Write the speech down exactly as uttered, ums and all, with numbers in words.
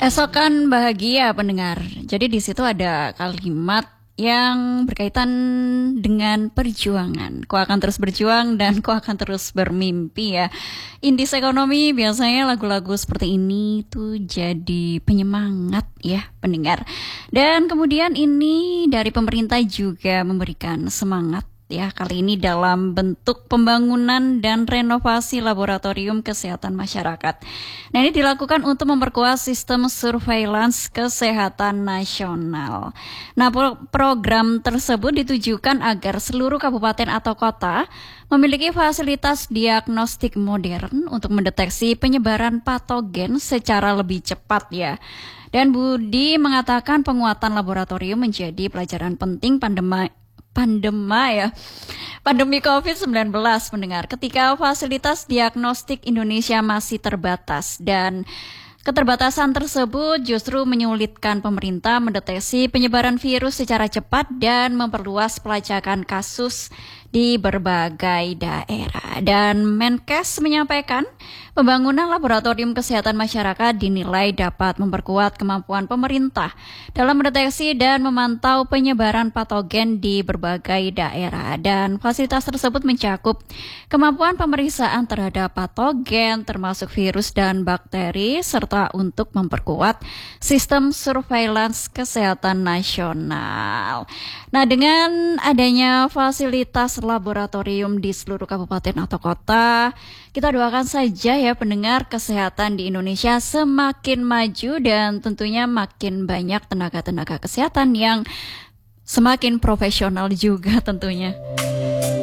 Esokan bahagia pendengar. Jadi di situ ada kalimat yang berkaitan dengan perjuangan. Kau akan terus berjuang dan kau akan terus bermimpi ya. Indis ekonomi biasanya lagu-lagu seperti ini tuh jadi penyemangat ya pendengar. Dan kemudian ini dari pemerintah juga memberikan semangat ya, kali ini dalam bentuk pembangunan dan renovasi laboratorium kesehatan masyarakat. Nah, ini dilakukan untuk memperkuat sistem surveillance kesehatan nasional. Nah, pro- program tersebut ditujukan agar seluruh kabupaten atau kota memiliki fasilitas diagnostik modern untuk mendeteksi penyebaran patogen secara lebih cepat ya. Dan Budi mengatakan penguatan laboratorium menjadi pelajaran penting pandemi pandema ya. Pandemi covid sembilan belas mendengar ketika fasilitas diagnostik Indonesia masih terbatas dan keterbatasan tersebut justru menyulitkan pemerintah mendeteksi penyebaran virus secara cepat dan memperluas pelacakan kasus di berbagai daerah. Dan Menkes menyampaikan pembangunan laboratorium kesehatan masyarakat dinilai dapat memperkuat kemampuan pemerintah dalam mendeteksi dan memantau penyebaran patogen di berbagai daerah. Dan fasilitas tersebut mencakup kemampuan pemeriksaan terhadap patogen termasuk virus dan bakteri serta untuk memperkuat sistem surveillance kesehatan nasional. Nah, dengan adanya fasilitas laboratorium di seluruh kabupaten atau kota, kita doakan saja ya pendengar, kesehatan di Indonesia semakin maju dan tentunya makin banyak tenaga-tenaga kesehatan yang semakin profesional juga tentunya.